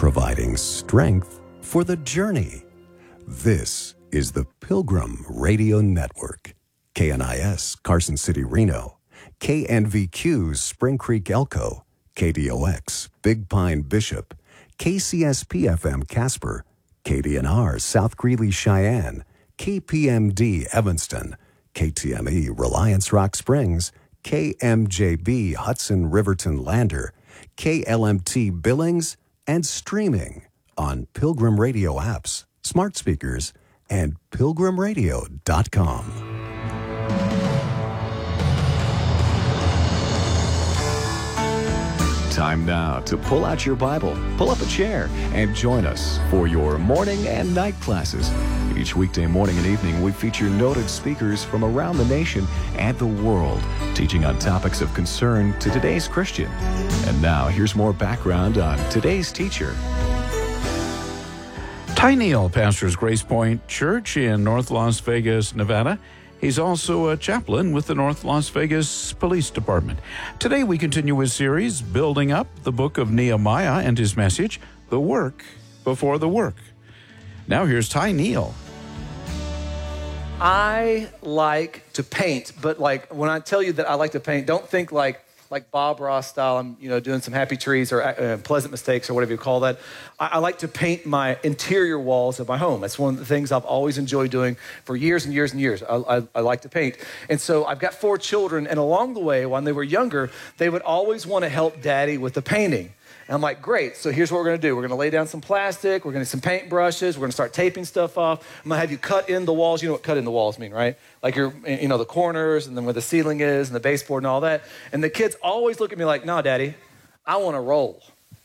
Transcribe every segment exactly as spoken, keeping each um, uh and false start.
providing strength for the journey. This is the Pilgrim Radio Network. K N I S, Carson City, Reno. K N V Q, Spring Creek, Elko. K D O X, Big Pine, Bishop. K C S P F M, Casper. K D N R, South Greeley, Cheyenne. K P M D, Evanston. K T M E, Reliance Rock Springs. K M J B, Hudson Riverton Lander. K L M T, Billings. And streaming on Pilgrim Radio apps, smart speakers, and pilgrim radio dot com. Time now to pull out your Bible, pull up a chair, and join us for your morning and night classes. Each weekday morning and evening, we feature noted speakers from around the nation and the world, teaching on topics of concern to today's Christian. And now, here's more background on today's teacher. Ty Neal pastors Grace Point Church in North Las Vegas, Nevada. He's also a chaplain with the North Las Vegas Police Department. Today we continue his series, Building Up the Book of Nehemiah, and his message, The Work Before the Work. Now here's Ty Neal. I like to paint, but like when I tell you that I like to paint, don't think like like Bob Ross style, I'm you know doing some happy trees or uh, pleasant mistakes or whatever you call that. I, I like to paint my interior walls of my home. That's one of the things I've always enjoyed doing for years and years and years. I, I, I like to paint. And so I've got four children, and along the way, when they were younger, they would always want to help Daddy with the painting. And I'm like, great, so here's what we're gonna do. We're gonna lay down some plastic, we're gonna some paint brushes, we're gonna start taping stuff off. I'm gonna have you cut in the walls. You know what cut in the walls mean, right? Like you're, you know, the corners and then where the ceiling is and the baseboard and all that. And the kids always look at me like, no, Daddy, I wanna roll.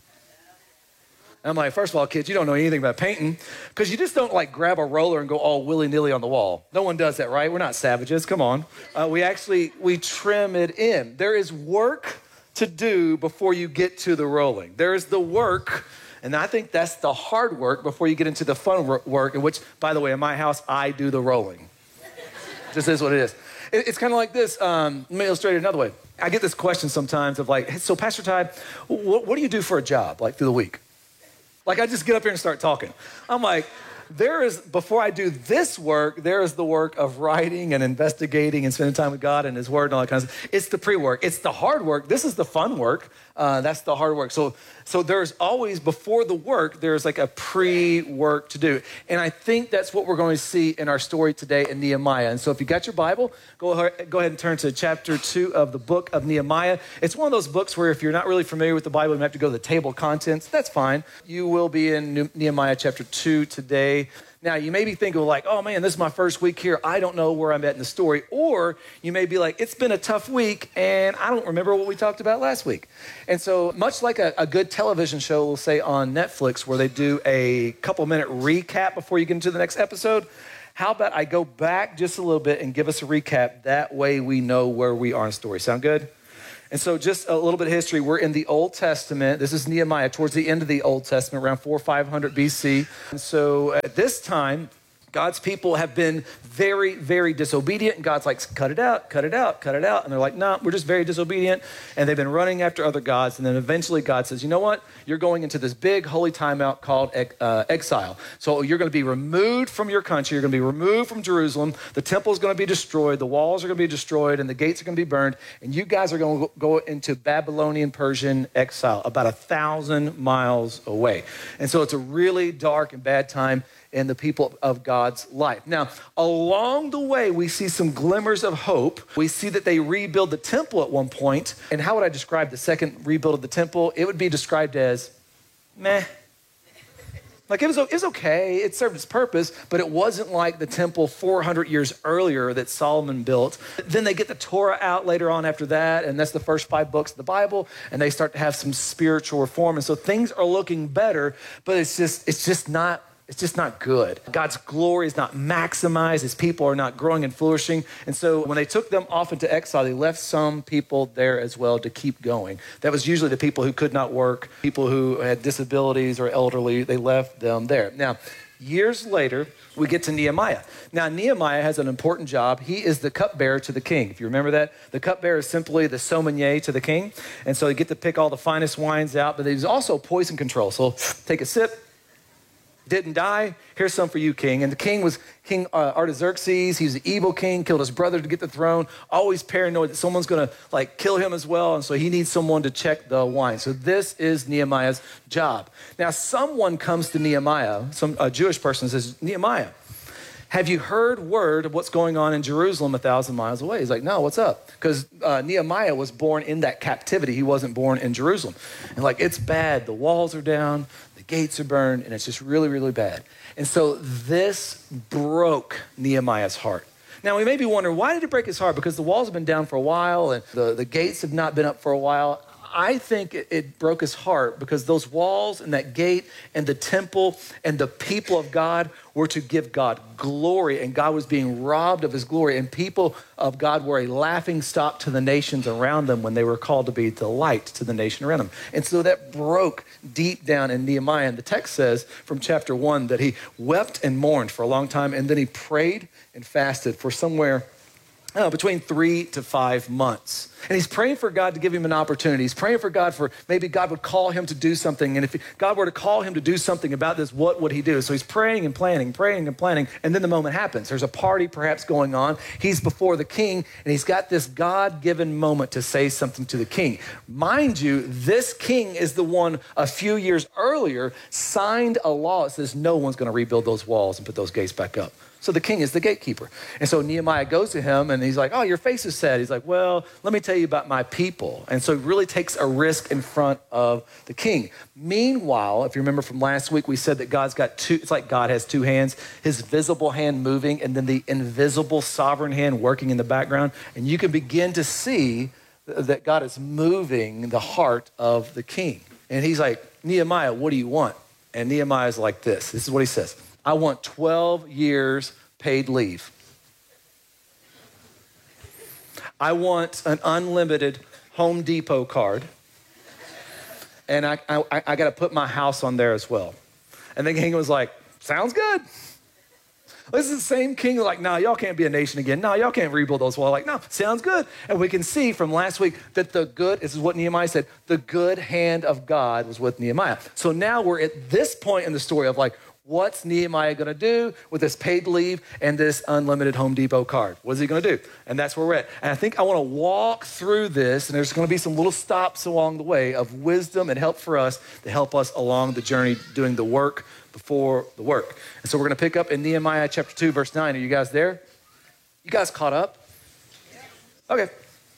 And I'm like, first of all, kids, you don't know anything about painting because you just don't like grab a roller and go all willy-nilly on the wall. No one does that, right? We're not savages, come on. Uh, we actually, we trim it in. There is work to do before you get to the rolling. There is the work, and I think that's the hard work before you get into the fun work, in which, by the way, in my house, I do the rolling. This is what it is. It's kind of like this. Um, let me illustrate it another way. I get this question sometimes of like, hey, so Pastor Ty, what, what do you do for a job, like through the week? Like I just get up here and start talking. I'm like, there is, before I do this work, there is the work of writing and investigating and spending time with God and His Word and all that kind of stuff. It's the pre-work. It's the hard work. This is the fun work. Uh, that's the hard work. So, so there's always, before the work, there's like a pre-work to do. And I think that's what we're going to see in our story today in Nehemiah. And so if you got your Bible, go ahead, go ahead and turn to chapter two of the book of Nehemiah. It's one of those books where if you're not really familiar with the Bible, you have to go to the table of contents. That's fine. You will be in Nehemiah chapter two today. Now, you may be thinking like, oh man, this is my first week here. I don't know where I'm at in the story. Or you may be like, it's been a tough week and I don't remember what we talked about last week. And so much like a, a good television show, we'll say on Netflix, where they do a couple minute recap before you get into the next episode, how about I go back just a little bit and give us a recap? That way we know where we are in the story. Sound good? And so just a little bit of history. We're in the Old Testament. This is Nehemiah towards the end of the Old Testament, around four or five hundred B C. And so at this time, God's people have been very, very disobedient. And God's like, cut it out, cut it out, cut it out. And they're like, no, nah, we're just very disobedient. And they've been running after other gods. And then eventually God says, you know what? You're going into this big holy timeout called uh, exile. So you're going to be removed from your country. You're going to be removed from Jerusalem. The temple is going to be destroyed. The walls are going to be destroyed. And the gates are going to be burned. And you guys are going to go into Babylonian Persian exile, about a thousand miles away. And so it's a really dark and bad time in the people of God's life. Now, along the way, we see some glimmers of hope. We see that they rebuild the temple at one point. And how would I describe the second rebuild of the temple? It would be described as meh. Like it was, it was okay, it served its purpose, but it wasn't like the temple four hundred years earlier that Solomon built. Then they get the Torah out later on after that, and that's the first five books of the Bible, and they start to have some spiritual reform. And so things are looking better, but it's just, it's just not It's just not good. God's glory is not maximized. His people are not growing and flourishing. And so when they took them off into exile, they left some people there as well to keep going. That was usually the people who could not work, people who had disabilities or elderly. They left them there. Now, Years later, we get to Nehemiah. Now, Nehemiah has an important job. He is the cupbearer to the king. If you remember that, the cupbearer is simply the sommelier to the king. And so you get to pick all the finest wines out, but he's also poison control. So take a sip. Didn't die. Here's some for you, king. And the king was King uh, Artaxerxes. He's an evil king, killed his brother to get the throne, always paranoid that someone's going to like kill him as well. And so he needs someone to check the wine. So this is Nehemiah's job. Now, someone comes to Nehemiah, some a Jewish person says, Nehemiah, have you heard word of what's going on in Jerusalem a thousand miles away? He's like, no, what's up? Because uh, Nehemiah was born in that captivity. He wasn't born in Jerusalem. And like, it's bad. The walls are down. Gates are burned, and it's just really, really bad. And so this broke Nehemiah's heart. Now, we may be wondering, why did it break his heart? Because the walls have been down for a while, and the, the gates have not been up for a while. I think it, it broke his heart because those walls and that gate and the temple and the people of God were to give God glory, and God was being robbed of his glory, and people of God were a laughing stock to the nations around them when they were called to be the light to the nation around them. And so that broke deep down in Nehemiah. And the text says from chapter one that he wept and mourned for a long time, and then he prayed and fasted for somewhere Uh, between three to five months. And he's praying for God to give him an opportunity. He's praying for God for maybe God would call him to do something. And if God were to call him to do something about this, what would he do? So he's praying and planning, praying and planning. And then the moment happens. There's a party perhaps going on. He's before the king, and he's got this God-given moment to say something to the king. Mind you, this king is the one a few years earlier signed a law that says no one's going to rebuild those walls and put those gates back up. So the king is the gatekeeper. And so Nehemiah goes to him and he's like, oh, your face is sad. He's like, well, let me tell you about my people. And so he really takes a risk in front of the king. Meanwhile, if you remember from last week, we said that God's got two, it's like God has two hands, his visible hand moving and then the invisible sovereign hand working in the background. And you can begin to see that God is moving the heart of the king. And he's like, Nehemiah, what do you want? And Nehemiah's like this. This is what he says. I want twelve years paid leave. I want an unlimited Home Depot card. And I, I, I got to put my house on there as well. And the king was like, sounds good. This is the same king like, no, nah, y'all can't be a nation again. No, nah, y'all can't rebuild those walls. Like, no, sounds good. And we can see from last week that the good, this is what Nehemiah said, the good hand of God was with Nehemiah. So now we're at this point in the story of like, what's Nehemiah going to do with this paid leave and this unlimited Home Depot card? What is he going to do? And that's where we're at. And I think I want to walk through this, and there's going to be some little stops along the way of wisdom and help for us to help us along the journey doing the work before the work. And so we're going to pick up in Nehemiah chapter two, verse nine. Are you guys there? You guys caught up? Okay.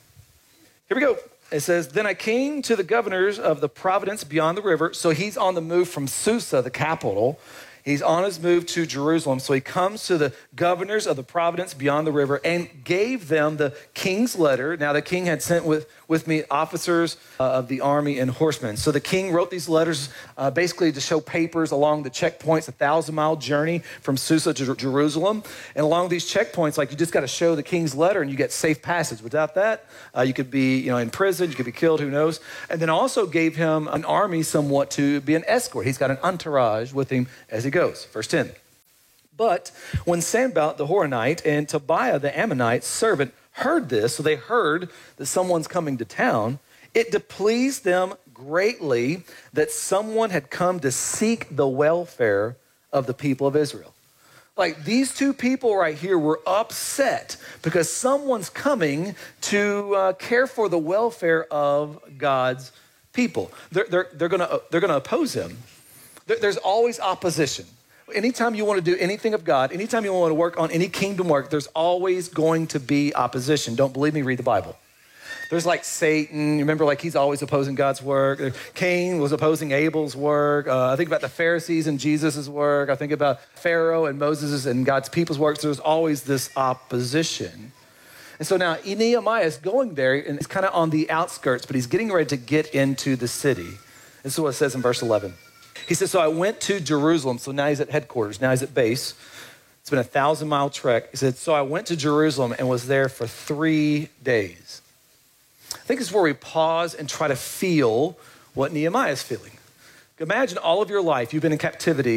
Here we go. It says, then I came to the governors of the province beyond the river. So he's on the move from Susa, the capital. He's on his move to Jerusalem. So he comes to the governors of the province beyond the river and gave them the king's letter. Now the king had sent with, with me officers uh, of the army and horsemen. So the king wrote these letters uh, basically to show papers along the checkpoints, a thousand mile journey from Susa to Jer- Jerusalem. And along these checkpoints, like you just got to show the king's letter and you get safe passage. Without that, uh, you could be you know, in prison, you could be killed, who knows. And then also gave him an army somewhat to be an escort. He's got an entourage with him as he goes. Verse ten. But when Sanballat the Horonite and Tobiah the Ammonite servant heard this, so they heard that someone's coming to town, it displeased them greatly that someone had come to seek the welfare of the people of Israel. Like these two people right here were upset because someone's coming to uh, care for the welfare of God's people. They're, they're, they're going to they're going to oppose him. There, there's always opposition. Anytime you want to do anything of God, anytime you want to work on any kingdom work, there's always going to be opposition. Don't believe me? Read the Bible. There's like Satan. You remember, like he's always opposing God's work. Cain was opposing Abel's work. Uh, I think about the Pharisees and Jesus' work. I think about Pharaoh and Moses' and God's people's work. So there's always this opposition. And so now Nehemiah is going there, and it's kind of on the outskirts, but he's getting ready to get into the city. This is what it says in verse eleven. He says, so I went to Jerusalem. So now he's at headquarters. Now he's at base. It's been a thousand mile trek. He said, so I went to Jerusalem and was there for three days. I think this is where we pause and try to feel what Nehemiah is feeling. Imagine all of your life, you've been in captivity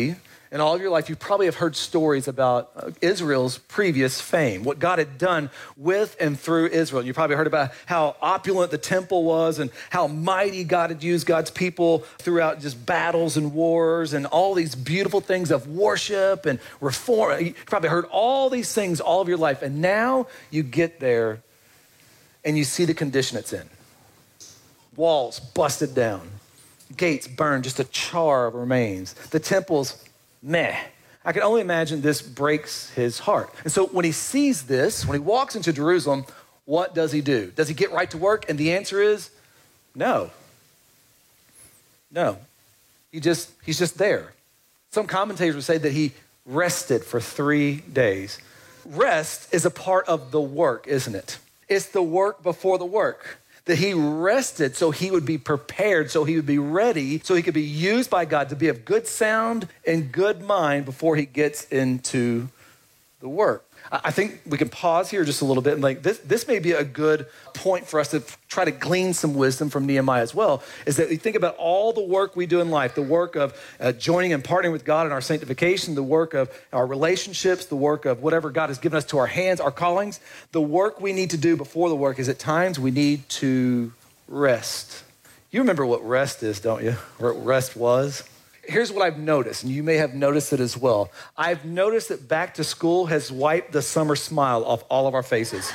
in all of your life, you probably have heard stories about uh, Israel's previous fame, what God had done with and through Israel. You probably heard about how opulent the temple was and how mighty God had used God's people throughout just battles and wars and all these beautiful things of worship and reform. You probably heard all these things all of your life. And now you get there and you see the condition it's in. Walls busted down. Gates burned, just a char of remains. The temple's meh. I can only imagine this breaks his heart. And so when he sees this, when he walks into Jerusalem, what does he do? Does he get right to work? And the answer is no. No. He just, he's just there. Some commentators would say that he rested for three days. Rest is a part of the work, isn't it? It's the work before the work. That he rested so he would be prepared, so he would be ready, so he could be used by God to be of good sound and good mind before he gets into the work. I think we can pause here just a little bit and like this, this may be a good point for us to try to glean some wisdom from Nehemiah as well, is that we think about all the work we do in life, the work of uh, joining and partnering with God in our sanctification, the work of our relationships, the work of whatever God has given us to our hands, our callings. The work we need to do before the work is at times we need to rest. You remember what rest is, don't you? Or what rest was? Here's what I've noticed, and you may have noticed it as well. I've noticed that back to school has wiped the summer smile off all of our faces.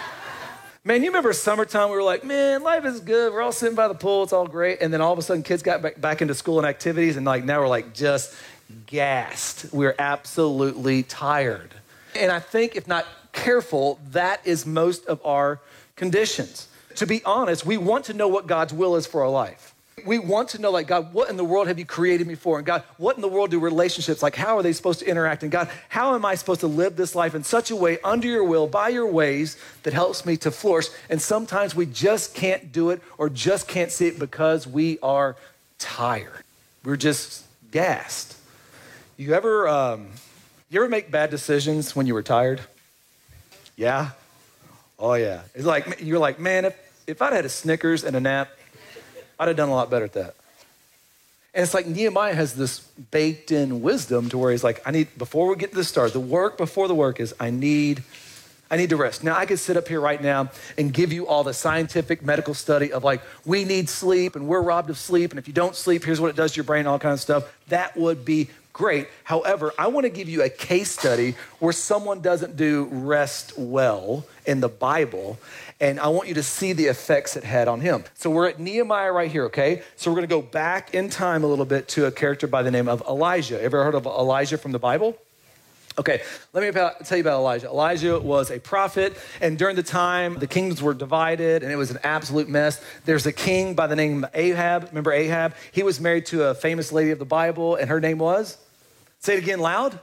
Man, you remember summertime, we were like, man, life is good. We're all sitting by the pool. It's all great. And then all of a sudden, kids got back, back into school and activities, and like now we're like just gassed. We're absolutely tired. And I think if not careful, that is most of our conditions. To be honest, we want to know what God's will is for our life. We want to know, like, God, what in the world have you created me for? And God, what in the world do relationships, like, how are they supposed to interact? And God, how am I supposed to live this life in such a way, under your will, by your ways, that helps me to flourish? And sometimes we just can't do it or just can't see it because we are tired. We're just gassed. You ever, um, you ever make bad decisions when you were tired? Yeah? Oh, yeah. It's like, you're like, man, if, if I'd had a Snickers and a nap, I'd have done a lot better at that. And it's like Nehemiah has this baked in wisdom to where he's like, I need, before we get to the start, the work before the work is I need, I need to rest. Now I could sit up here right now and give you all the scientific medical study of like, we need sleep and we're robbed of sleep. And if you don't sleep, here's what it does to your brain, all kinds of stuff. That would be great. However, I want to give you a case study where someone doesn't do rest well in the Bible, and I want you to see the effects it had on him. So we're at Nehemiah right here, okay? So we're going to go back in time a little bit to a character by the name of Elijah. Ever heard of Elijah from the Bible? Okay, let me about, tell you about Elijah. Elijah was a prophet, and during the time, the kingdoms were divided, and it was an absolute mess. There's a king by the name of Ahab. Remember Ahab? He was married to a famous lady of the Bible, and her name was? Say it again loud.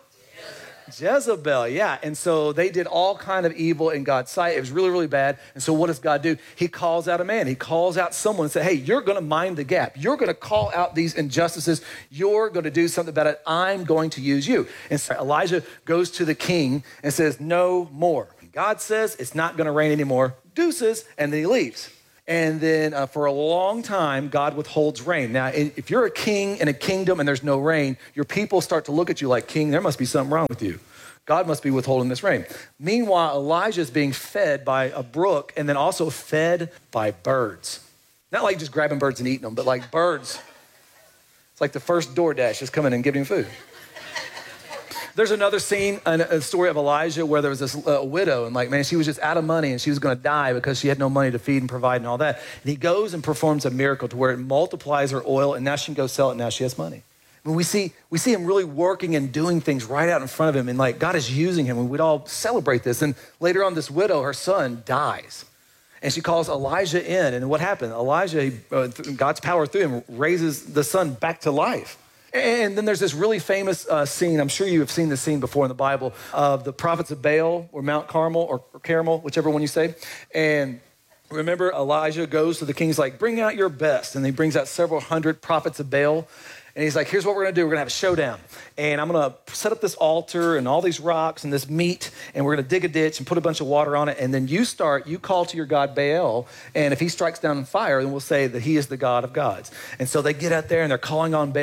Jezebel, yeah. And so they did all kind of evil in God's sight. It was really, really bad. And so what does God do? He calls out a man. He calls out someone and says, hey, you're going to mind the gap. You're going to call out these injustices. You're going to do something about it. I'm going to use you. And so Elijah goes to the king and says, no more. God says it's not going to rain anymore. Deuces. And then he leaves. And then uh, for a long time, God withholds rain. Now, if you're a king in a kingdom and there's no rain, your people start to look at you like, king, there must be something wrong with you. God must be withholding this rain. Meanwhile, Elijah is being fed by a brook and then also fed by birds. Not like just grabbing birds and eating them, but like birds. It's like the first DoorDash just coming and giving him food. There's another scene, a story of Elijah where there was this uh, widow and like, man, she was just out of money and she was going to die because she had no money to feed and provide and all that. And he goes and performs a miracle to where it multiplies her oil and now she can go sell it and now she has money. I mean, we see, we see him really working and doing things right out in front of him and like God is using him and we'd all celebrate this. And later on, this widow, her son dies. And she calls Elijah in. And what happened? Elijah, uh, God's power through him, raises the son back to life. And then there's this really famous uh, scene, I'm sure you have seen this scene before in the Bible, of the prophets of Baal or Mount Carmel or, or Carmel, whichever one you say. And remember, Elijah goes to the king, he's like, bring out your best. And he brings out several hundred prophets of Baal. And he's like, here's what we're going to do. We're going to have a showdown. And I'm going to set up this altar and all these rocks and this meat. And we're going to dig a ditch and put a bunch of water on it. And then you start, you call to your God Baal. And if he strikes down in fire, then we'll say that he is the God of gods. And so they get out there and they're calling on Baal.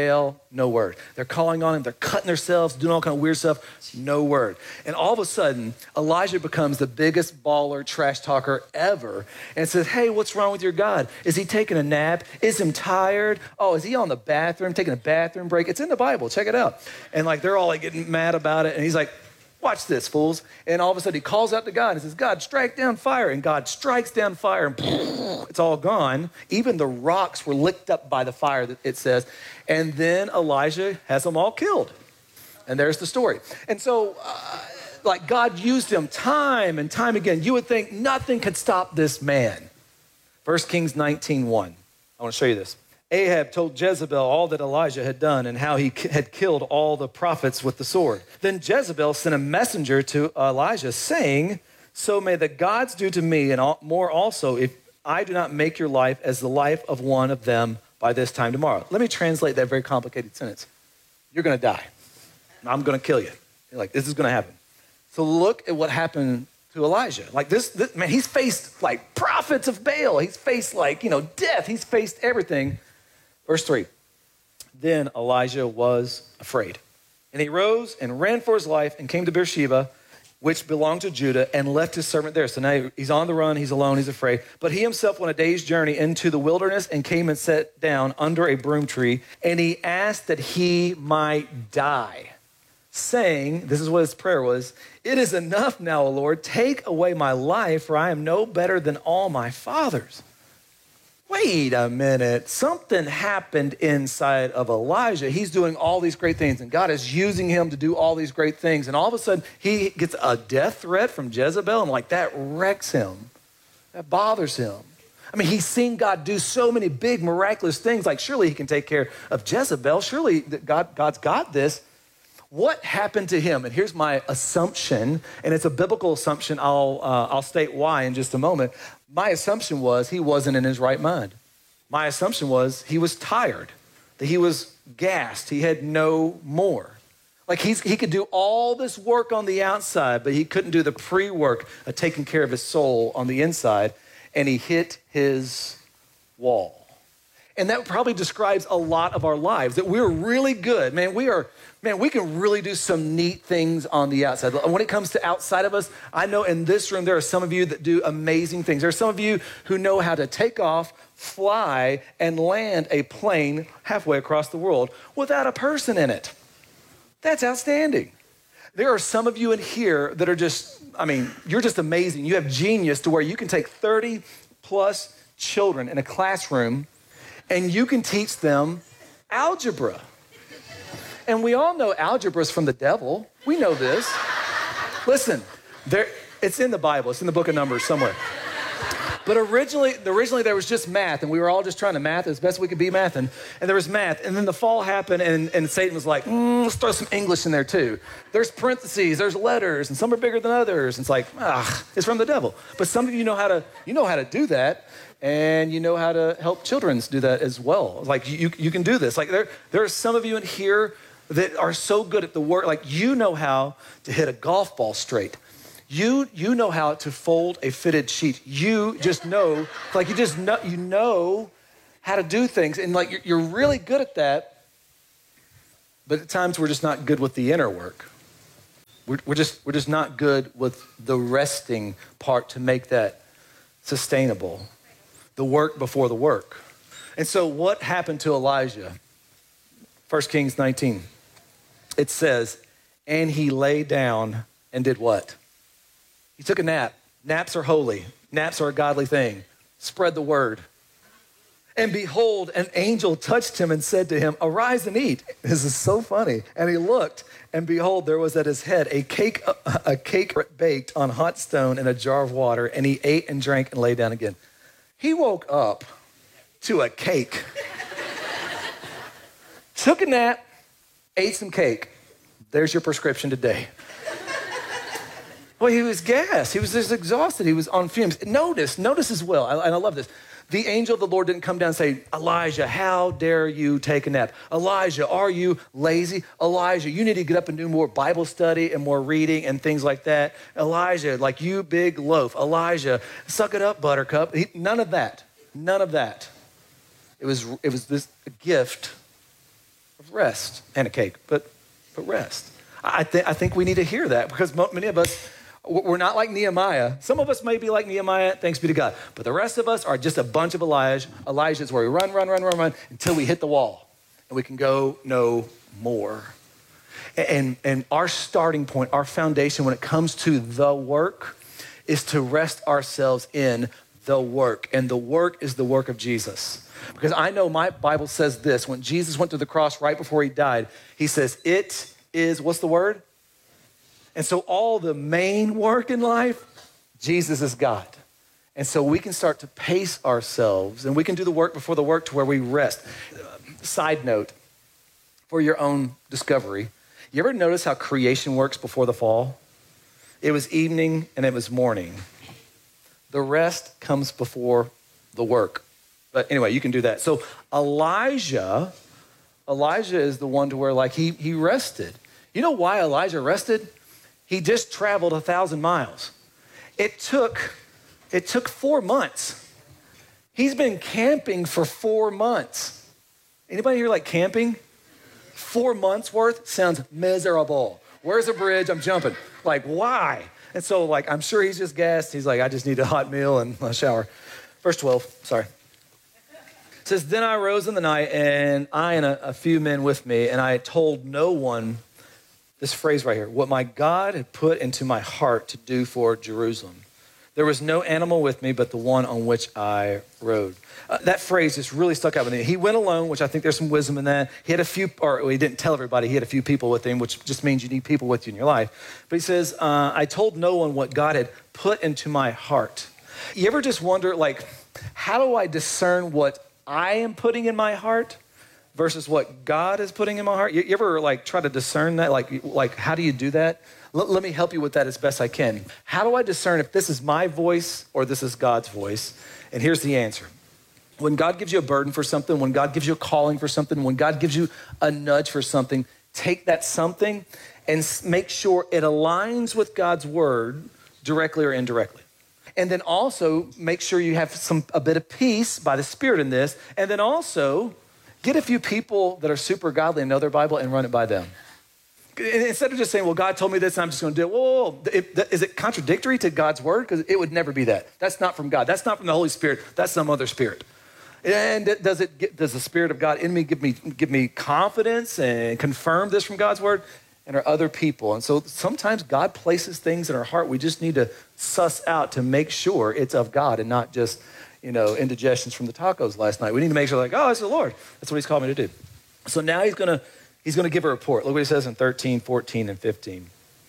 No word. They're calling on him. They're cutting themselves, doing all kind of weird stuff. No word. And all of a sudden, Elijah becomes the biggest baller, trash talker ever and says, hey, what's wrong with your God? Is he taking a nap? Is he tired? Oh, is he on the bathroom, taking a bathroom break? It's in the Bible. Check it out. And like, they're all like getting mad about it. And he's like, watch this, fools. And all of a sudden he calls out to God and says, God, strike down fire. And God strikes down fire and it's all gone. Even the rocks were licked up by the fire, it says. And then Elijah has them all killed. And there's the story. And so, uh, like, God used him time and time again. You would think nothing could stop this man. First Kings nineteen one. I want to show you this. Ahab told Jezebel all that Elijah had done and how he had killed all the prophets with the sword. Then Jezebel sent a messenger to Elijah saying, so may the gods do to me and more also if I do not make your life as the life of one of them by this time tomorrow. Let me translate that very complicated sentence. You're going to die. I'm going to kill you. You're like, this is going to happen. So look at what happened to Elijah. Like this, this, man, he's faced like prophets of Baal. He's faced like, you know, death. He's faced everything. Verse three, then Elijah was afraid. And he rose and ran for his life and came to Beersheba, which belonged to Judah, and left his servant there. So now he's on the run, he's alone, he's afraid. But he himself went a day's journey into the wilderness and came and sat down under a broom tree. And he asked that he might die, saying, this is what his prayer was, it is enough now, O Lord, take away my life, for I am no better than all my fathers. Wait a minute, something happened inside of Elijah. He's doing all these great things, and God is using him to do all these great things. And all of a sudden, he gets a death threat from Jezebel, and like that wrecks him. That bothers him. I mean, he's seen God do so many big, miraculous things. Like, surely he can take care of Jezebel. Surely God, God's got this. What happened to him? And here's my assumption, and it's a biblical assumption. I'll, uh, I'll state why in just a moment. My assumption was he wasn't in his right mind. My assumption was he was tired, that he was gassed. He had no more. Like he's, he could do all this work on the outside, but he couldn't do the pre-work of taking care of his soul on the inside, and he hit his wall. And that probably describes a lot of our lives, that we're really good. Man, we are, man, we can really do some neat things on the outside. When it comes to outside of us, I know in this room, there are some of you that do amazing things. There are some of you who know how to take off, fly, and land a plane halfway across the world without a person in it. That's outstanding. There are some of you in here that are just, I mean, you're just amazing. You have genius to where you can take thirty plus children in a classroom and you can teach them algebra. And we all know algebra is from the devil. We know this. Listen, there, it's in the Bible. It's in the book of Numbers somewhere. But originally, originally there was just math, and we were all just trying to math as best we could be mathing. And there was math. And then the fall happened, and, and Satan was like, mm, let's throw some English in there too. There's parentheses, there's letters, and some are bigger than others. And it's like, ah, it's from the devil. But some of you know how to, you know how to do that. And you know how to help children do that as well. Like you, you can do this. Like there, there are some of you in here that are so good at the work. Like you know how to hit a golf ball straight. You, you know how to fold a fitted sheet. You just know, like you just know, you know how to do things. And like you're, you're really good at that. But at times we're just not good with the inner work. We're, we're just, we're just not good with the resting part to make that sustainable. The work before the work. And so what happened to Elijah? First Kings nineteen. It says, and he lay down and did what? He took a nap. Naps are holy. Naps are a godly thing. Spread the word. And behold, an angel touched him and said to him, arise and eat. This is so funny. And he looked, and behold, there was at his head a cake, a, a cake baked on hot stone in a jar of water. And he ate and drank and lay down again. He woke up to a cake, took a nap, ate some cake. There's your prescription today. Well, he was gassed. He was just exhausted. He was on fumes. Notice, notice as well, and I love this. The angel of the Lord didn't come down and say, Elijah, how dare you take a nap? Elijah, are you lazy? Elijah, you need to get up and do more Bible study and more reading and things like that. Elijah, like you big loaf. Elijah, suck it up, buttercup. He, none of that. None of that. It was, it was this gift of rest and a cake, but but rest. I think I think we need to hear that because many of us, we're not like Nehemiah. Some of us may be like Nehemiah, thanks be to God. But the rest of us are just a bunch of Elijah. Elijah's where we run, run, run, run, run until we hit the wall and we can go no more. And, and our starting point, our foundation when it comes to the work is to rest ourselves in the work. And the work is the work of Jesus. Because I know my Bible says this, when Jesus went to the cross right before he died, he says, it is, what's the word? And so all the main work in life, Jesus is God. And so we can start to pace ourselves and we can do the work before the work to where we rest. Side note, for your own discovery, you ever notice how creation works before the fall? It was evening and it was morning. The rest comes before the work. But anyway, you can do that. So Elijah, Elijah is the one to where like he, he rested. You know why Elijah rested? He just traveled a thousand miles. It took, it took four months. He's been camping for four months. Anybody here like camping? Four months worth sounds miserable. Where's the bridge? I'm jumping. Like, why? And so like, I'm sure he's just gassed. He's like, I just need a hot meal and a shower. Verse twelve, sorry. It says, then I rose in the night and I and a, a few men with me, and I told no one, this phrase right here, what my God had put into my heart to do for Jerusalem. There was no animal with me but the one on which I rode. Uh, that phrase just really stuck out with me. He went alone, which I think there's some wisdom in that. He had a few, or well, he didn't tell everybody, he had a few people with him, which just means you need people with you in your life. But he says, uh, I told no one what God had put into my heart. You ever just wonder, like, how do I discern what I am putting in my heart versus what God is putting in my heart? You, you ever like try to discern that? Like, like how do you do that? L- let me help you with that as best I can. How do I discern if this is my voice or this is God's voice? And here's the answer. When God gives you a burden for something, when God gives you a calling for something, when God gives you a nudge for something, take that something and make sure it aligns with God's word directly or indirectly. And then also make sure you have some a bit of peace by the Spirit in this. And then also get a few people that are super godly and know their Bible and run it by them. Instead of just saying, well, God told me this, and I'm just going to do it. Whoa, whoa. It, is it contradictory to God's word? Because it would never be that. That's not from God. That's not from the Holy Spirit. That's some other spirit. And does it get, does the Spirit of God in me give me give me confidence and confirm this from God's word? And are other people. And so sometimes God places things in our heart we just need to suss out to make sure it's of God and not just, you know, indigestions from the tacos last night. We need to make sure like, oh, it's the Lord. That's what he's called me to do. So now he's going to he's going to give a report. Look what he says in thirteen, fourteen, and fifteen.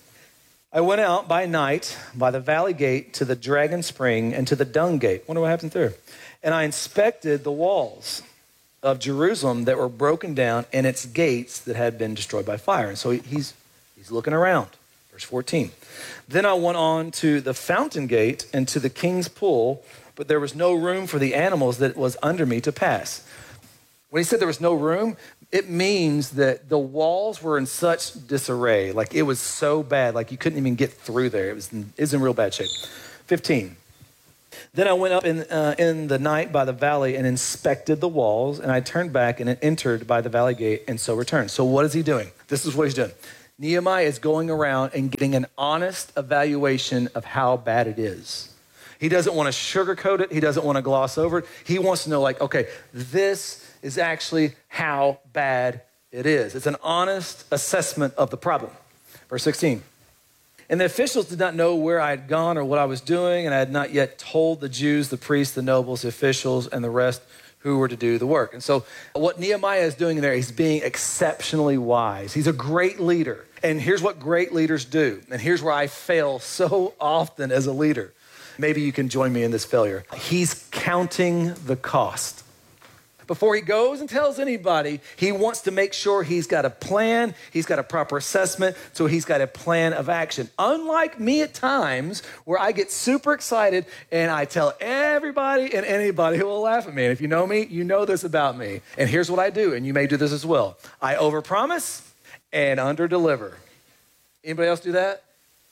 I went out by night by the valley gate to the dragon spring and to the dung gate. Wonder what happened there. And I inspected the walls of Jerusalem that were broken down and its gates that had been destroyed by fire. And so he's he's looking around. Verse fourteen. Then I went on to the fountain gate and to the king's pool, but there was no room for the animals that was under me to pass. When he said there was no room, it means that the walls were in such disarray. Like it was so bad, like you couldn't even get through there. It was in, it was in real bad shape. fifteen. Then I went up in, uh, in the night by the valley and inspected the walls, and I turned back and entered by the valley gate and so returned. So what is he doing? This is what he's doing. Nehemiah is going around and getting an honest evaluation of how bad it is. He doesn't want to sugarcoat it. He doesn't want to gloss over it. He wants to know like, okay, this is actually how bad it is. It's an honest assessment of the problem. Verse sixteen. And the officials did not know where I had gone or what I was doing, and I had not yet told the Jews, the priests, the nobles, the officials, and the rest who were to do the work. And so what Nehemiah is doing there, he's being exceptionally wise. He's a great leader. And here's what great leaders do. And here's where I fail so often as a leader. Maybe you can join me in this failure. He's counting the cost. Before he goes and tells anybody, he wants to make sure he's got a plan, he's got a proper assessment, so he's got a plan of action. Unlike me at times where I get super excited and I tell everybody and anybody who will laugh at me. And if you know me, you know this about me. And here's what I do, and you may do this as well. I overpromise and underdeliver. Anybody else do that?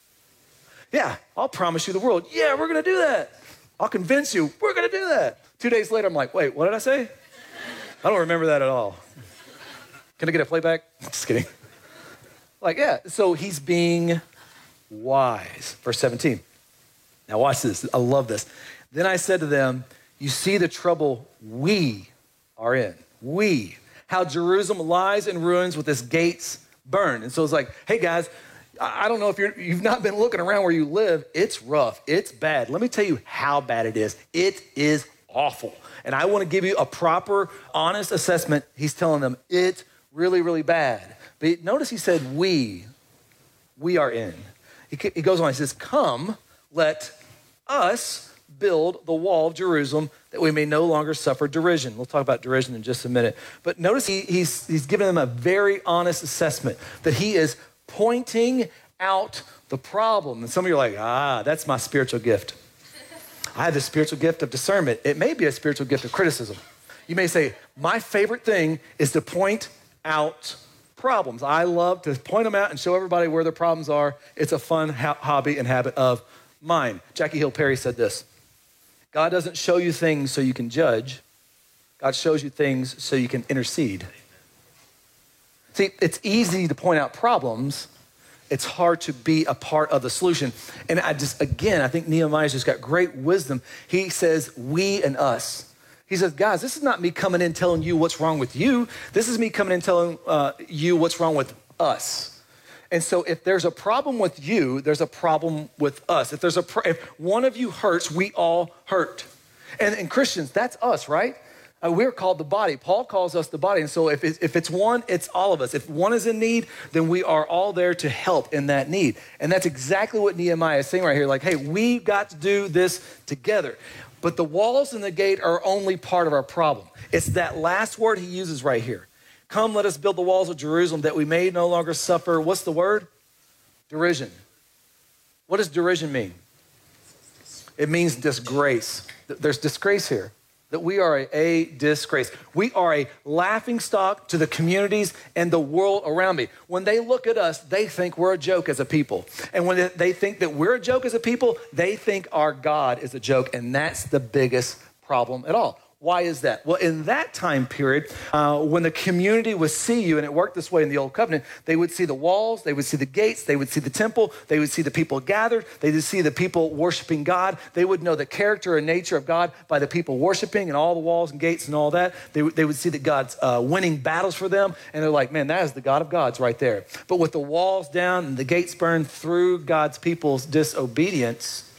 Yeah, I'll promise you the world. Yeah, we're going to do that. I'll convince you we're going to do that. Two days later, I'm like, wait, what did I say? I don't remember that at all. Can I get a playback? Just kidding. Like, yeah, so he's being wise. Verse seventeen. Now watch this. I love this. Then I said to them, you see the trouble we are in. We. How Jerusalem lies in ruins with its gates burned. And so it's like, hey guys, I don't know if you're, you've not been looking around where you live. It's rough. It's bad. Let me tell you how bad it is. It is awful. And I want to give you a proper, honest assessment. He's telling them it's really, really bad. But notice he said, we, we are in. He, he goes on, he says, come, let us build the wall of Jerusalem that we may no longer suffer derision. We'll talk about derision in just a minute. But notice he, he's, he's giving them a very honest assessment that he is pointing out the problem. And some of you are like, ah, that's my spiritual gift. I have the spiritual gift of discernment. It may be a spiritual gift of criticism. You may say, my favorite thing is to point out problems. I love to point them out and show everybody where the problems are. It's a fun ho- hobby and habit of mine. Jackie Hill Perry said this: God doesn't show you things so you can judge. God shows you things so you can intercede. See, it's easy to point out problems. It's hard to be a part of the solution. And I just, again, I think Nehemiah's just got great wisdom. He says, we and us. He says, guys, this is not me coming in telling you what's wrong with you. This is me coming in telling uh, you what's wrong with us. And so if there's a problem with you, there's a problem with us. If there's a pro- if one of you hurts, we all hurt. And, and Christians, that's us, right? Uh, we're called the body. Paul calls us the body. And so if it's, if it's one, it's all of us. If one is in need, then we are all there to help in that need. And that's exactly what Nehemiah is saying right here. Like, hey, we've got to do this together. But the walls and the gate are only part of our problem. It's that last word he uses right here. Come, let us build the walls of Jerusalem that we may no longer suffer. What's the word? Derision. What does derision mean? It means disgrace. There's disgrace here. That we are a, a disgrace. We are a laughing stock to the communities and the world around me. When they look at us, they think we're a joke as a people. And when they think that we're a joke as a people, they think our God is a joke. And that's the biggest problem at all. Why is that? Well, in that time period, uh, when the community would see you, and it worked this way in the Old Covenant, they would see the walls, they would see the gates, they would see the temple, they would see the people gathered, they would see the people worshiping God. They would know the character and nature of God by the people worshiping and all the walls and gates and all that. They, they would see that God's uh, winning battles for them, and they're like, man, that is the God of gods right there. But with the walls down and the gates burned through God's people's disobedience,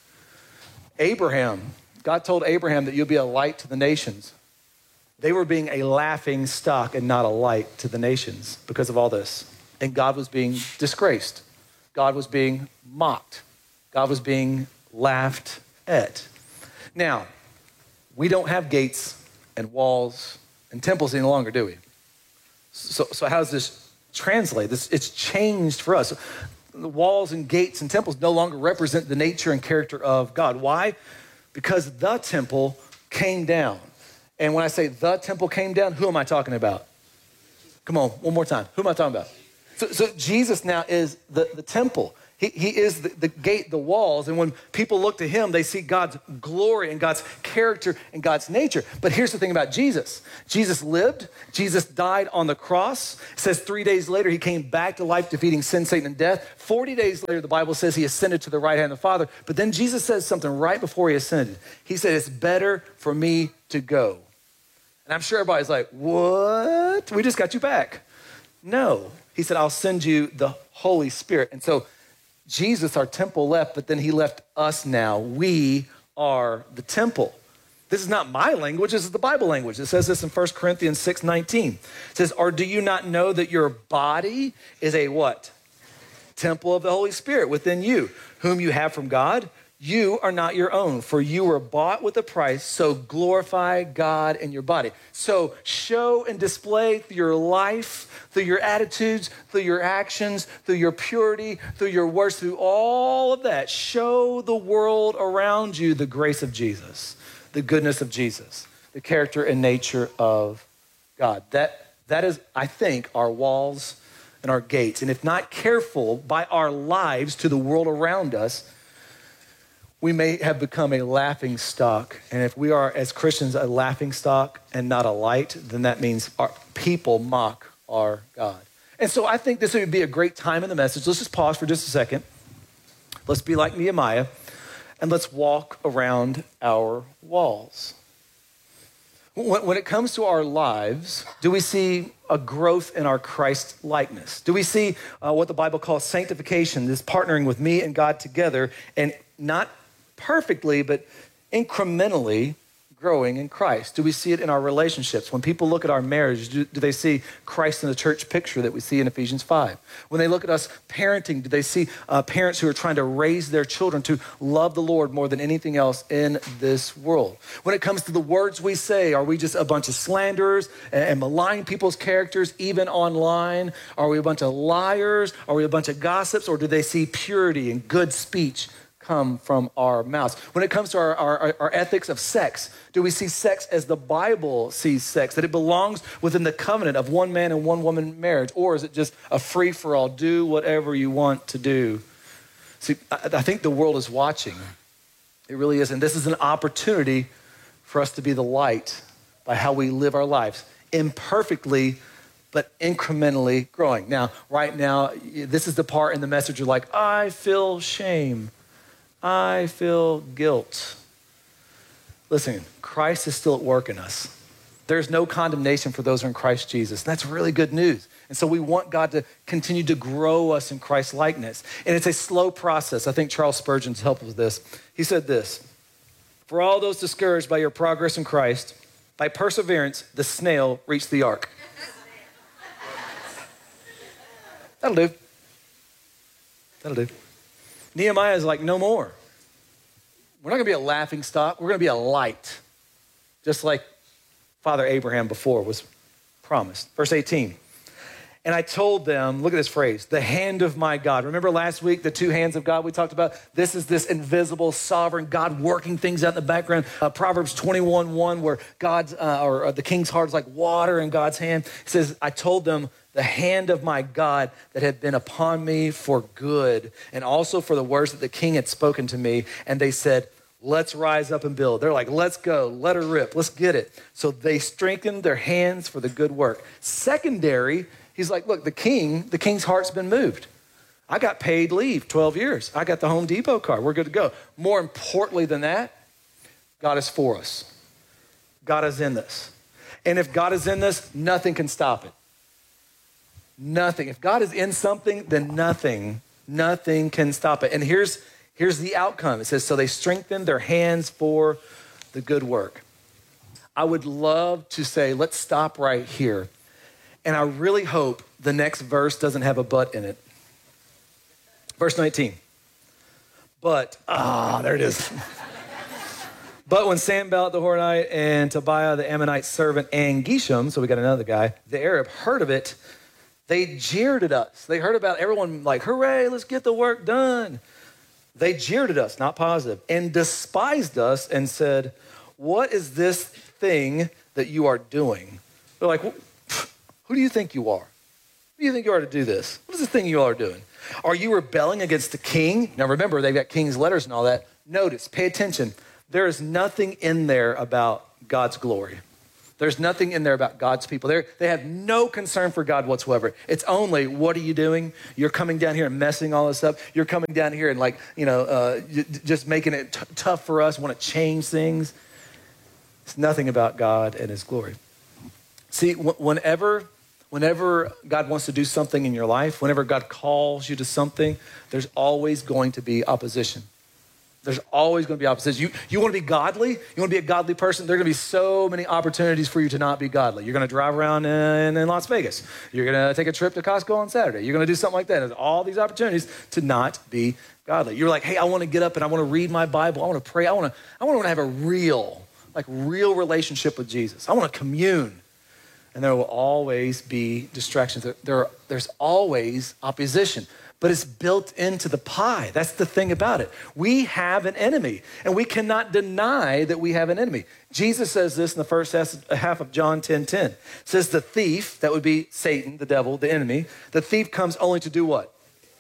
Abraham... God told Abraham that you'll be a light to the nations. They were being a laughing stock and not a light to the nations because of all this. And God was being disgraced. God was being mocked. God was being laughed at. Now, we don't have gates and walls and temples any longer, do we? So, so how does this translate? This, it's changed for us. The walls and gates and temples no longer represent the nature and character of God. Why? Because the temple came down. And when I say the temple came down, who am I talking about? Come on, one more time. Who am I talking about? So, so Jesus now is the, the temple. He, he is the, the gate, the walls. And when people look to him, they see God's glory and God's character and God's nature. But here's the thing about Jesus. Jesus lived. Jesus died on the cross. It says three days later, he came back to life, defeating sin, Satan, and death. forty days later, the Bible says he ascended to the right hand of the Father. But then Jesus says something right before he ascended. He said, it's better for me to go. And I'm sure everybody's like, what? We just got you back. No. He said, I'll send you the Holy Spirit. And so Jesus, our temple, left, but then he left us now. We are the temple. This is not my language. This is the Bible language. It says this in First Corinthians six nineteen. It says, or do you not know that your body is a what? Temple of the Holy Spirit within you, whom you have from God. You are not your own, for you were bought with a price, so glorify God in your body. So show and display through your life, through your attitudes, through your actions, through your purity, through your words, through all of that. Show the world around you the grace of Jesus, the goodness of Jesus, the character and nature of God. That, that is, I think, our walls and our gates. And if not careful by our lives to the world around us, we may have become a laughing stock. And if we are, as Christians, a laughing stock and not a light, then that means our people mock our God. And so I think this would be a great time in the message. Let's just pause for just a second. Let's be like Nehemiah, and let's walk around our walls. When it comes to our lives, do we see a growth in our Christ likeness? Do we see uh, what the Bible calls sanctification, this partnering with me and God together, and not perfectly, but incrementally growing in Christ? Do we see it in our relationships? When people look at our marriage, do, do they see Christ in the church picture that we see in Ephesians five? When they look at us parenting, do they see uh, parents who are trying to raise their children to love the Lord more than anything else in this world? When it comes to the words we say, are we just a bunch of slanderers and, and malign people's characters, even online? Are we a bunch of liars? Are we a bunch of gossips? Or do they see purity and good speech come from our mouths? When it comes to our, our, our ethics of sex, do we see sex as the Bible sees sex, that it belongs within the covenant of one man and one woman marriage? Or is it just a free-for-all, do whatever you want to do? See, I, I think the world is watching. It really is. And this is an opportunity for us to be the light by how we live our lives, imperfectly, but incrementally growing. Now, right now, this is the part in the message you're like, I feel shame. I feel guilt. Listen, Christ is still at work in us. There's no condemnation for those who are in Christ Jesus. That's really good news. And so we want God to continue to grow us in Christ's likeness. And it's a slow process. I think Charles Spurgeon's helped with this. He said this: for all those discouraged by your progress in Christ, by perseverance, the snail reached the ark. That'll do. That'll do. Nehemiah is like, no more. We're not going to be a laughing stock. We're going to be a light, just like Father Abraham before was promised. Verse eighteen, and I told them, look at this phrase, the hand of my God. Remember last week, the two hands of God we talked about? This is this invisible, sovereign God working things out in the background. Uh, Proverbs twenty-one one, where God's, uh, or uh, the king's heart is like water in God's hand. It says, I told them, the hand of my God that had been upon me for good, and also for the words that the king had spoken to me. And they said, let's rise up and build. They're like, let's go, let her rip, let's get it. So they strengthened their hands for the good work. Secondary, he's like, look, the king, the king's heart's been moved. I got paid leave, twelve years. I got the Home Depot card, we're good to go. More importantly than that, God is for us. God is in this. And if God is in this, nothing can stop it. Nothing. If God is in something, then nothing, nothing can stop it. And here's, here's the outcome. It says, so they strengthened their hands for the good work. I would love to say, let's stop right here. And I really hope the next verse doesn't have a but in it. Verse nineteen. But, ah, there it is. But when Sanballat the Horonite and Tobiah the Ammonite servant and Geshem, so we got another guy, the Arab, heard of it, they jeered at us. They heard about everyone like, hooray, let's get the work done. They jeered at us, not positive, and despised us and said, what is this thing that you are doing? They're like, who do you think you are? Who do you think you are to do this? What is this thing you are doing? Are you rebelling against the king? Now remember, they've got king's letters and all that. Notice, pay attention. There is nothing in there about God's glory. There's nothing in there about God's people. They're, they have no concern for God whatsoever. It's only, what are you doing? You're coming down here and messing all this up. You're coming down here and like, you know, uh, just making it t- tough for us, want to change things. It's nothing about God and his glory. See, w- whenever, whenever God wants to do something in your life, whenever God calls you to something, there's always going to be opposition. There's always going to be opposition. You, you want to be godly? You want to be a godly person? There are going to be so many opportunities for you to not be godly. You're going to drive around in, in Las Vegas. You're going to take a trip to Costco on Saturday. You're going to do something like that. There's all these opportunities to not be godly. You're like, hey, I want to get up and I want to read my Bible. I want to pray. I want to, I want to have a real, like real relationship with Jesus. I want to commune. And there will always be distractions. There, there are, there's always opposition. But it's built into the pie. That's the thing about it. We have an enemy, and we cannot deny that we have an enemy. Jesus says this in the first half of John ten ten. It says the thief, that would be Satan, the devil, the enemy, the thief comes only to do what?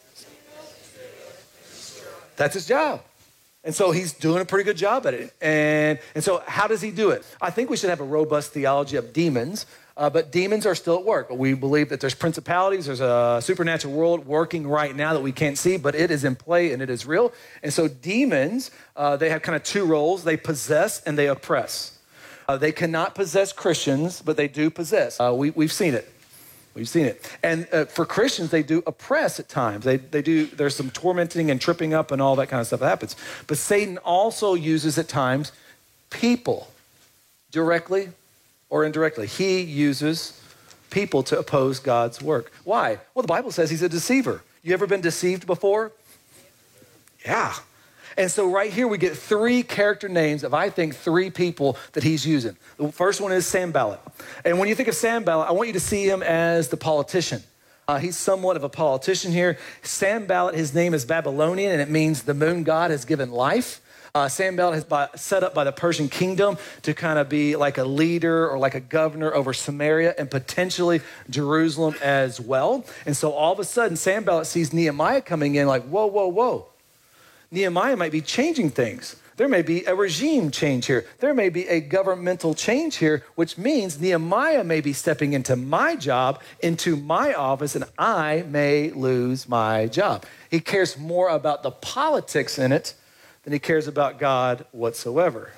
That's his job. And so he's doing a pretty good job at it. And, and so how does he do it? I think we should have a robust theology of demons. Uh, but demons are still at work. We believe that there's principalities, there's a supernatural world working right now that we can't see, but it is in play and it is real. And so demons, uh, they have kind of two roles. They possess and they oppress. Uh, they cannot possess Christians, but they do possess. Uh, we, we've seen it. We've seen it. And uh, for Christians, they do oppress at times. They, they do, there's some tormenting and tripping up and all that kind of stuff that happens. But Satan also uses at times people, directly or indirectly. He uses people to oppose God's work. Why? Well, the Bible says he's a deceiver. You ever been deceived before? Yeah. And so right here we get three character names of, I think, three people that he's using. The first one is Sanballat. And when you think of Sanballat, I want you to see him as the politician. Uh, he's somewhat of a politician here. Sanballat, his name is Babylonian, and it means the moon god has given life. Uh, Sanballat is by, set up by the Persian kingdom to kind of be like a leader or like a governor over Samaria and potentially Jerusalem as well. And so all of a sudden, Sanballat sees Nehemiah coming in like, whoa, whoa, whoa. Nehemiah might be changing things. There may be a regime change here. There may be a governmental change here, which means Nehemiah may be stepping into my job, into my office, and I may lose my job. He cares more about the politics in it than he cares about God whatsoever.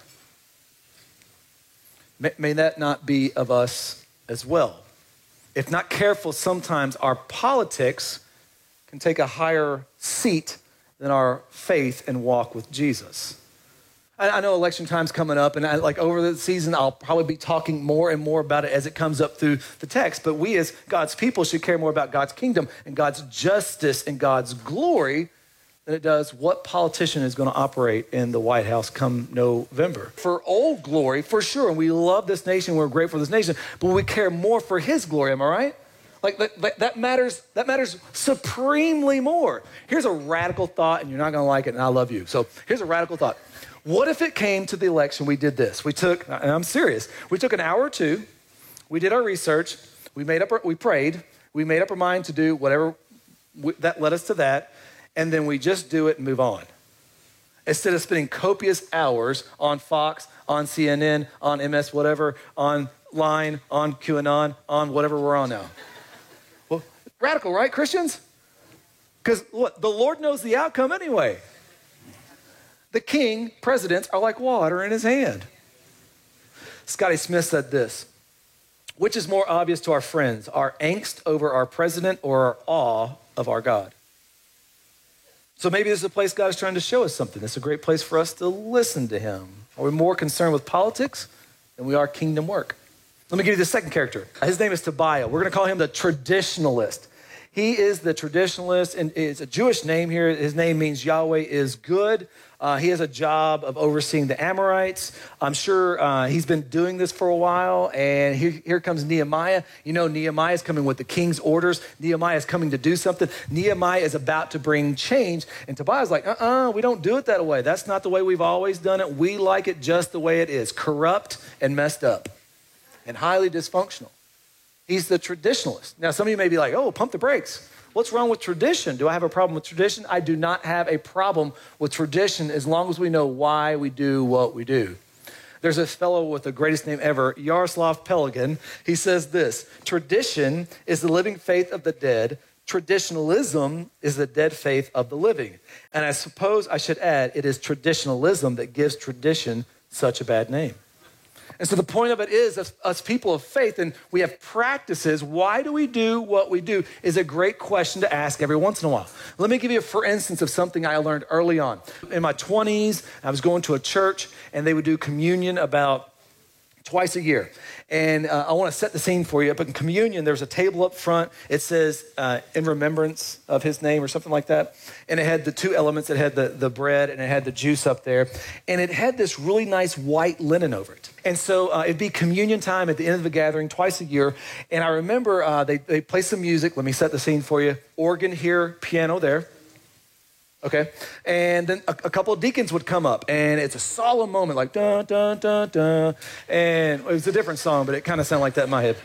May, may that not be of us as well. If not careful, sometimes our politics can take a higher seat than our faith and walk with Jesus. I, I know election time's coming up, and I, like over the season, I'll probably be talking more and more about it as it comes up through the text. But we as God's people should care more about God's kingdom and God's justice and God's glory than it does what politician is going to operate in the White House come November. For old glory, for sure, and we love this nation, we're grateful for this nation, but we care more for his glory, am I right? Like that, that matters, that matters supremely more. Here's a radical thought, and you're not going to like it, and I love you. So here's a radical thought. What if it came to the election, we did this? We took, and I'm serious, we took an hour or two, we did our research, we made up, our, we prayed, we made up our mind to do whatever we, that led us to that, and then we just do it and move on. Instead of spending copious hours on Fox, on C N N, on M S whatever, on Line, on QAnon, on whatever we're on now. Well, radical, right, Christians? Because what? The Lord knows the outcome anyway. The king, presidents are like water in his hand. Scotty Smith said this: which is more obvious to our friends, our angst over our president or our awe of our God? So maybe this is a place God is trying to show us something. It's a great place for us to listen to him. Are we more concerned with politics than we are kingdom work? Let me give you the second character. His name is Tobiah. We're going to call him the traditionalist. He is the traditionalist, and it's a Jewish name here. His name means Yahweh is good. Uh, he has a job of overseeing the Amorites. I'm sure uh, he's been doing this for a while, and here, here comes Nehemiah. You know, Nehemiah is coming with the king's orders. Nehemiah is coming to do something. Nehemiah is about to bring change, and Tobiah's like, uh-uh, we don't do it that way. That's not the way we've always done it. We like it just the way it is, corrupt and messed up and highly dysfunctional. He's the traditionalist. Now, some of you may be like, oh, pump the brakes. What's wrong with tradition? Do I have a problem with tradition? I do not have a problem with tradition as long as we know why we do what we do. There's this fellow with the greatest name ever, Yaroslav Pelikan. He says this: tradition is the living faith of the dead. Traditionalism is the dead faith of the living. And I suppose I should add, it is traditionalism that gives tradition such a bad name. And so the point of it is, us, us people of faith, and we have practices, why do we do what we do, is a great question to ask every once in a while. Let me give you, for instance, of something I learned early on. In my twenties, I was going to a church, and they would do communion about twice a year. And uh, I want to set the scene for you. But in communion, there's a table up front. It says, uh, in remembrance of his name or something like that. And it had the two elements. It had the, the bread and it had the juice up there. And it had this really nice white linen over it. And so uh, it'd be communion time at the end of the gathering twice a year. And I remember uh, they, they play some music. Let me set the scene for you. Organ here, piano there. Okay, and then a, a couple of deacons would come up, and it's a solemn moment, like dun dun dun dun, and it was a different song, but it kind of sounded like that in my head.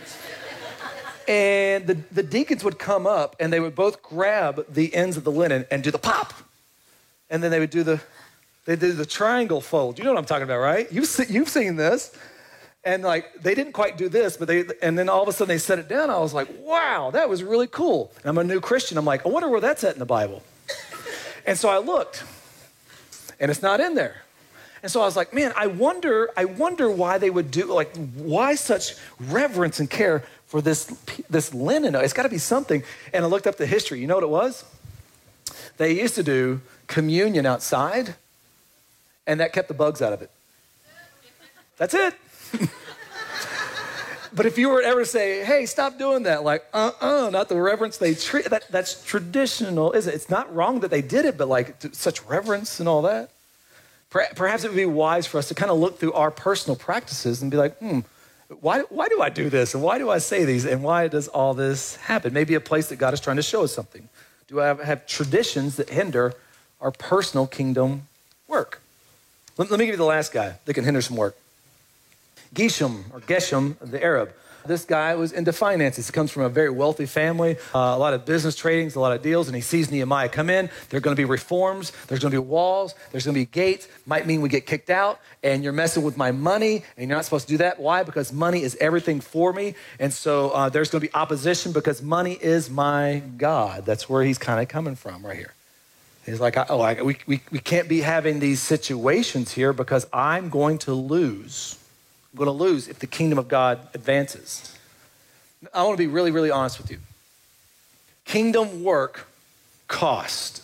And the, the deacons would come up, and they would both grab the ends of the linen and do the pop, and then they would do the they do the triangle fold. You know what I'm talking about, right? You've se- you've seen this. And like, they didn't quite do this, but they, and then all of a sudden they set it down. I was like, wow, that was really cool. And I'm a new Christian. I'm like, I wonder where that's at in the Bible. And so I looked, and it's not in there. And so I was like, man, I wonder, I wonder why they would do, like, why such reverence and care for this, this linen? It's got to be something. And I looked up the history. You know what it was? They used to do communion outside, and that kept the bugs out of it. That's it. But if you were ever to say, hey, stop doing that, like, uh-uh, not the reverence they treat, that, that's traditional, isn't it? It's not wrong that they did it, but like such reverence and all that. Perhaps it would be wise for us to kind of look through our personal practices and be like, hmm, why, why do I do this? And why do I say these? And why does all this happen? Maybe a place that God is trying to show us something. Do I have, have traditions that hinder our personal kingdom work? Let, let me give you the last guy that can hinder some work. Geshem, or Geshem, the Arab. This guy was into finances. He comes from a very wealthy family, uh, a lot of business tradings, a lot of deals, and he sees Nehemiah come in. There are going to be reforms. There's going to be walls. There's going to be gates. Might mean we get kicked out, and you're messing with my money, and you're not supposed to do that. Why? Because money is everything for me, and so uh, there's going to be opposition because money is my God. That's where he's kind of coming from right here. He's like, oh, I, we, we, we can't be having these situations here because I'm going to lose. I'm going to lose if the kingdom of God advances. I want to be really, really honest with you. Kingdom work cost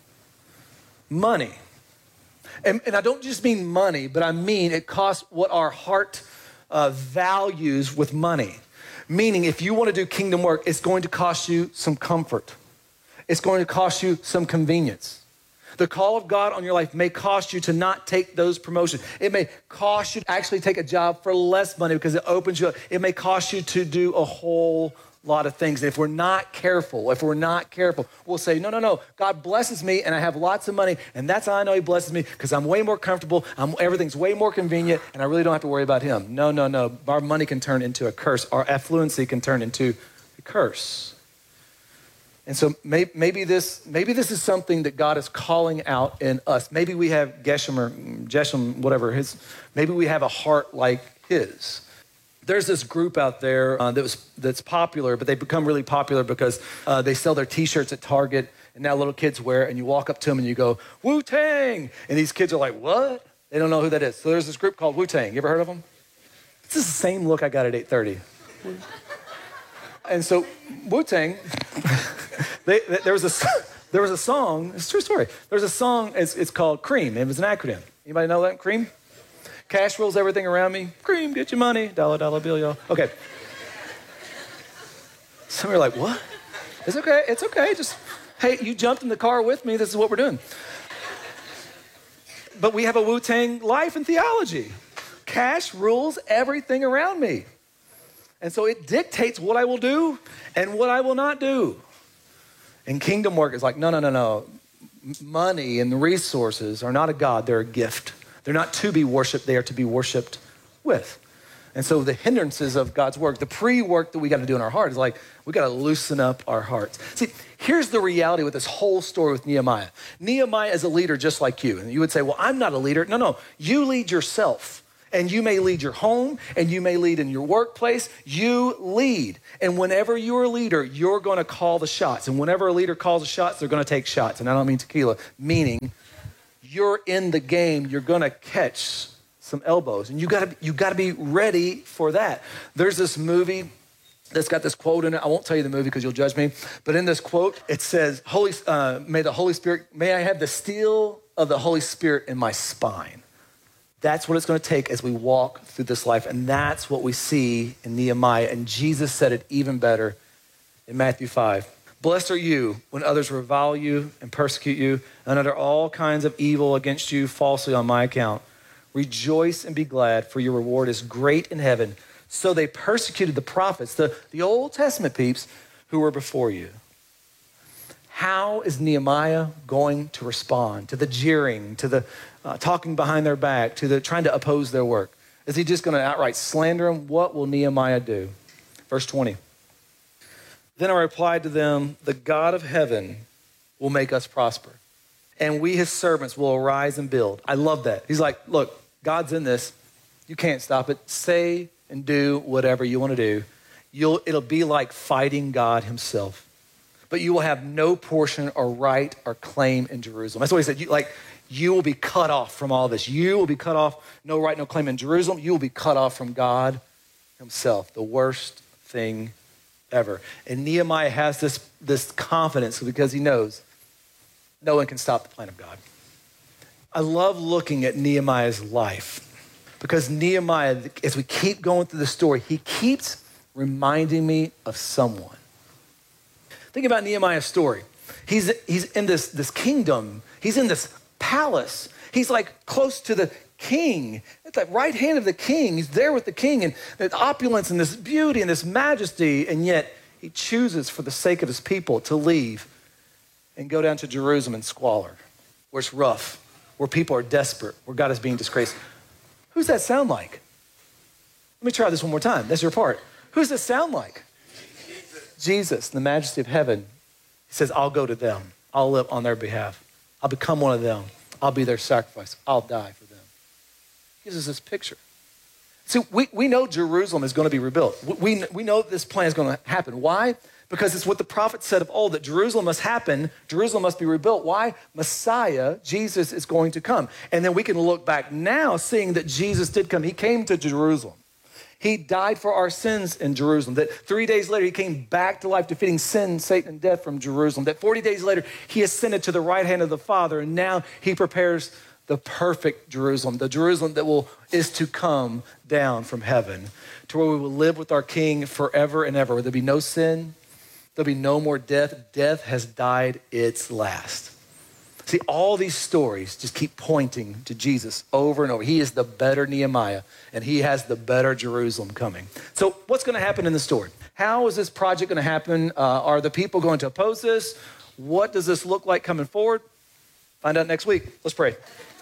money. And, and I don't just mean money, but I mean it costs what our heart uh, values with money. Meaning if you want to do kingdom work, it's going to cost you some comfort. It's going to cost you some convenience. The call of God on your life may cost you to not take those promotions. It may cost you to actually take a job for less money because it opens you up. It may cost you to do a whole lot of things. And if we're not careful, if we're not careful, we'll say, no, no, no, God blesses me and I have lots of money. And that's how I know he blesses me because I'm way more comfortable. I'm, everything's way more convenient and I really don't have to worry about him. No, no, no. Our money can turn into a curse. Our affluency can turn into a curse. And so maybe, maybe this maybe this is something that God is calling out in us. Maybe we have Geshem or Geshem, whatever his. Maybe we have a heart like his. There's this group out there uh, that was that's popular, but they become really popular because uh, they sell their T-shirts at Target, and now little kids wear it. And you walk up to them and you go, Wu-Tang, and these kids are like, what? They don't know who that is. So there's this group called Wu-Tang. You ever heard of them? It's the same look I got at eight thirty. And so Wu-Tang. They, they, there was a there was a song. It's a true story. There's a song. It's, it's called Cream. It was an acronym. Anybody know that? Cream. Cash rules everything around me. Cream, get your money. Dollar, dollar bill, y'all. Okay. Some are like, what? It's okay. It's okay. Just hey, you jumped in the car with me. This is what we're doing. But we have a Wu-Tang life and theology. Cash rules everything around me, and so it dictates what I will do and what I will not do. And kingdom work is like, no, no, no, no. Money and the resources are not a God, they're a gift. They're not to be worshiped, they are to be worshiped with. And so the hindrances of God's work, the pre-work that we got to do in our heart is like, we got to loosen up our hearts. See, here's the reality with this whole story with Nehemiah. Nehemiah is a leader just like you. And you would say, well, I'm not a leader. No, no, you lead yourself. And you may lead your home, and you may lead in your workplace. You lead. And whenever you're a leader, you're going to call the shots. And whenever a leader calls the shots, they're going to take shots. And I don't mean tequila, meaning you're in the game. You're going to catch some elbows. And you got to you got to be ready for that. There's this movie that's got this quote in it. I won't tell you the movie because you'll judge me. But in this quote, it says, "Holy, uh, may the Holy Spirit, may I have the steel of the Holy Spirit in my spine." That's what it's going to take as we walk through this life. And that's what we see in Nehemiah. And Jesus said it even better in Matthew five. Blessed are you when others revile you and persecute you and utter all kinds of evil against you falsely on my account. Rejoice and be glad, for your reward is great in heaven. So they persecuted the prophets, the, the Old Testament peeps who were before you. How is Nehemiah going to respond to the jeering, to the uh, talking behind their back, to the trying to oppose their work? Is he just going to outright slander them? What will Nehemiah do? Verse twenty. Then I replied to them, the God of heaven will make us prosper, and we, his servants, will arise and build. I love that. He's like, look, God's in this. You can't stop it. Say and do whatever you want to do. You'll, it'll be like fighting God himself. But you will have no portion or right or claim in Jerusalem. That's what he said. You, like, you will be cut off from all this. You will be cut off, no right, no claim in Jerusalem. You will be cut off from God himself, the worst thing ever. And Nehemiah has this, this confidence because he knows no one can stop the plan of God. I love looking at Nehemiah's life because Nehemiah, as we keep going through the story, he keeps reminding me of someone. Think about Nehemiah's story. He's, he's in this, this kingdom. He's in this palace. He's like close to the king. It's like right hand of the king. He's there with the king and the opulence and this beauty and this majesty. And yet he chooses for the sake of his people to leave and go down to Jerusalem in squalor, where it's rough, where people are desperate, where God is being disgraced. Who's that sound like? Let me try this one more time. That's your part. Who's that sound like? Jesus, the majesty of heaven. He says, I'll go to them. I'll live on their behalf. I'll become one of them. I'll be their sacrifice. I'll die for them. He gives us this picture. See, we, we know Jerusalem is going to be rebuilt. We, we know this plan is going to happen. Why? Because it's what the prophet said of old, that Jerusalem must happen. Jerusalem must be rebuilt. Why? Messiah, Jesus, is going to come. And then we can look back now, seeing that Jesus did come. He came to Jerusalem. He died for our sins in Jerusalem. That three days later, he came back to life, defeating sin, Satan, and death from Jerusalem. That forty days later, he ascended to the right hand of the Father. And now he prepares the perfect Jerusalem, the Jerusalem that will is to come down from heaven, to where we will live with our King forever and ever. Where there'll be no sin, there'll be no more death. Death has died its last. See, all these stories just keep pointing to Jesus over and over. He is the better Nehemiah, and he has the better Jerusalem coming. So what's going to happen in the story? How is this project going to happen? Uh, are the people going to oppose this? What does this look like coming forward? Find out next week. Let's pray.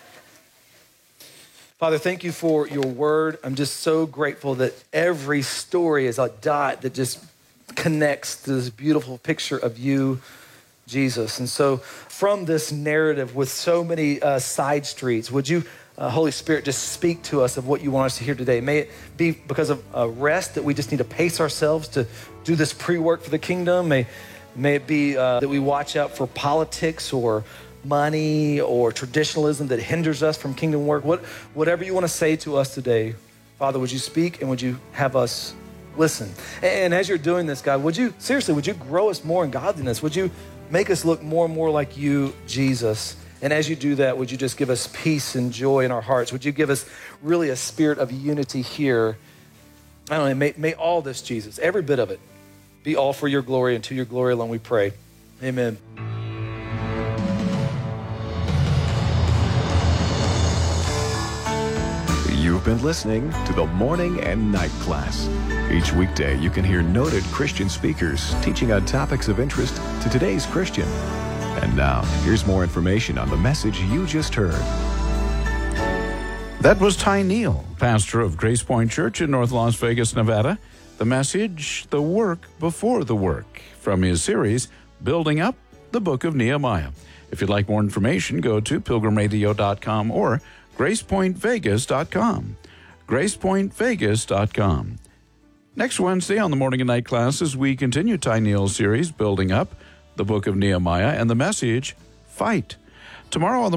Father, thank you for your word. I'm just so grateful that every story is a dot that just connects to this beautiful picture of you, Jesus. And so from this narrative with so many uh, side streets, would you, uh, Holy Spirit, just speak to us of what you want us to hear today? May it be because of uh, rest that we just need to pace ourselves to do this pre-work for the kingdom. May, may it be uh, that we watch out for politics or money or traditionalism that hinders us from kingdom work. What, whatever you want to say to us today, Father, would you speak and would you have us listen? And as you're doing this, God, would you, seriously, would you grow us more in godliness? Would you make us look more and more like you, Jesus? And as you do that, would you just give us peace and joy in our hearts? Would you give us really a spirit of unity here? I don't know, may, may all this, Jesus, every bit of it, be all for your glory and to your glory alone we pray. Amen. You've been listening to the Morning and Night Class. Each weekday, you can hear noted Christian speakers teaching on topics of interest to today's Christian. And now, here's more information on the message you just heard. That was Ty Neal, pastor of Grace Point Church in North Las Vegas, Nevada. The message, The Work Before the Work, from his series, Building Up the Book of Nehemiah. If you'd like more information, go to pilgrim radio dot com or grace point vegas dot com. grace point vegas dot com. Next Wednesday on the Morning and Night Classes, we continue Ty Neal's series, Building Up the Book of Nehemiah, and the message, Fight. Tomorrow on the